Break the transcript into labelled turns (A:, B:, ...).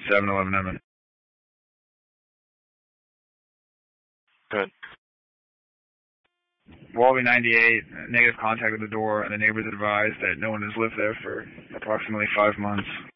A: 7-Eleven Emmett.
B: Good.
A: Wally 98, negative contact with the door, and the neighbors advised that no one has lived there for approximately 5 months.